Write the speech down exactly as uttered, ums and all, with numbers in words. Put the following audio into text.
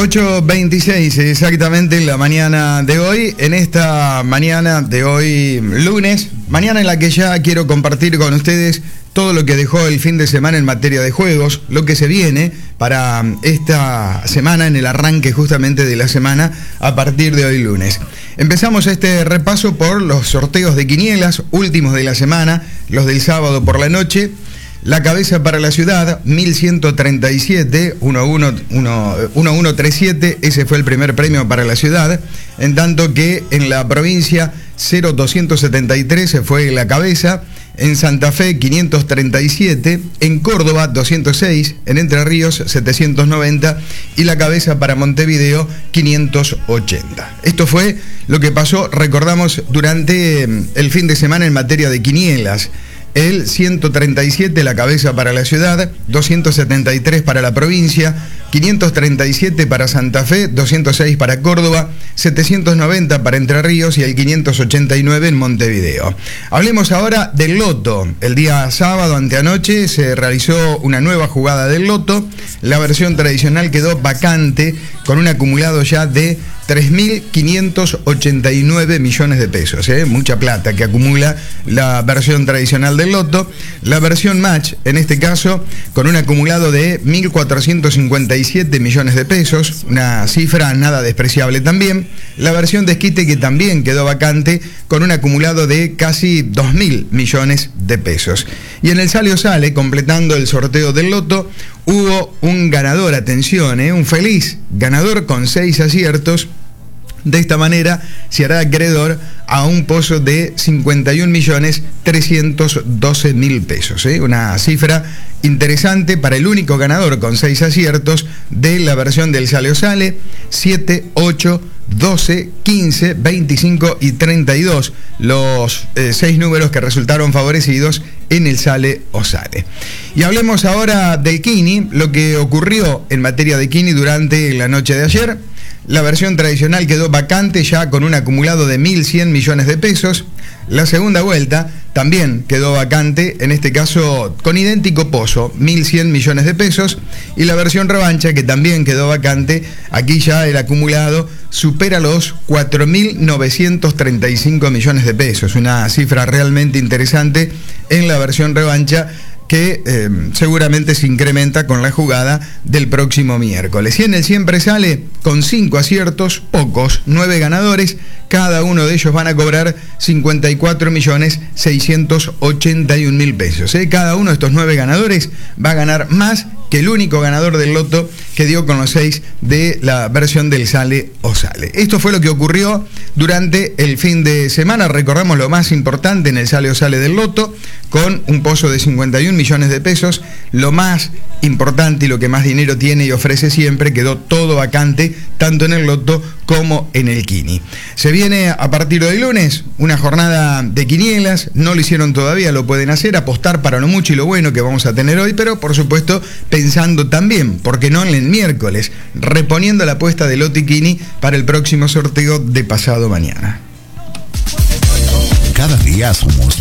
ocho veintiséis exactamente la mañana de hoy, en esta mañana de hoy lunes, mañana en la que ya quiero compartir con ustedes todo lo que dejó el fin de semana en materia de juegos, lo que se viene para esta semana, en el arranque justamente de la semana a partir de hoy lunes. Empezamos este repaso por los sorteos de quinielas últimos de la semana, los del sábado por la noche. La cabeza para la ciudad, mil ciento treinta y siete, uno uno treinta y siete, ese fue el primer premio para la ciudad, en tanto que en la provincia cero doscientos setenta y tres fue la cabeza, en Santa Fe quinientos treinta y siete, en Córdoba doscientos seis, en Entre Ríos setecientos noventa y la cabeza para Montevideo quinientos ochenta. Esto fue lo que pasó, recordamos, durante el fin de semana en materia de quinielas. El ciento treinta y siete la cabeza para la ciudad, doscientos setenta y tres para la provincia, quinientos treinta y siete para Santa Fe, doscientos seis para Córdoba, setecientos noventa para Entre Ríos y el quinientos ochenta y nueve en Montevideo. Hablemos ahora del loto. El día sábado anteanoche se realizó una nueva jugada del loto. La versión tradicional quedó vacante con un acumulado ya de tres mil quinientos ochenta y nueve millones de pesos, ¿eh? Mucha plata que acumula la versión tradicional del loto. La versión match, en este caso, con un acumulado de mil cuatrocientos cincuenta y siete millones de pesos, una cifra nada despreciable también. La versión desquite, que también quedó vacante, con un acumulado de casi dos mil millones de pesos. Y en el sale o sale, completando el sorteo del loto, hubo un ganador, atención, ¿eh? un feliz ganador con seis aciertos. De esta manera se hará acreedor a un pozo de cincuenta y un millones trescientos doce mil pesos, ¿eh? Una cifra interesante para el único ganador con seis aciertos de la versión del sale o sale. Siete, ocho, doce, quince, veinticinco y treinta y dos, los eh, seis números que resultaron favorecidos en el sale o sale. Y hablemos ahora del Kini, lo que ocurrió en materia de Kini durante la noche de ayer. La versión tradicional quedó vacante ya con un acumulado de mil cien millones de pesos. La segunda vuelta también quedó vacante, en este caso con idéntico pozo, mil cien millones de pesos. Y la versión revancha, que también quedó vacante, aquí ya el acumulado supera los cuatro mil novecientos treinta y cinco millones de pesos. Una cifra realmente interesante en la versión revancha, que eh, seguramente se incrementa con la jugada del próximo miércoles. Y en el siempre sale con cinco aciertos, pocos, nueve ganadores, cada uno de ellos van a cobrar cincuenta y cuatro millones seiscientos ochenta y un mil pesos. ¿eh? Cada uno de estos nueve ganadores va a ganar más que el único ganador del loto que dio con los seis de la versión del sale o sale. Esto fue lo que ocurrió durante el fin de semana. Recordamos lo más importante en el sale o sale del loto, con un pozo de cincuenta y un millones de pesos. Lo más importante y lo que más dinero tiene y ofrece siempre, quedó todo vacante, tanto en el loto como en el Kini. Se viene a partir de hoy lunes una jornada de quinielas. No lo hicieron todavía, lo pueden hacer, apostar para lo mucho y lo bueno que vamos a tener hoy, pero por supuesto pensando también, ¿por qué no?, en el miércoles, reponiendo la apuesta de loto y Kini para el próximo sorteo de pasado mañana. Cada día somos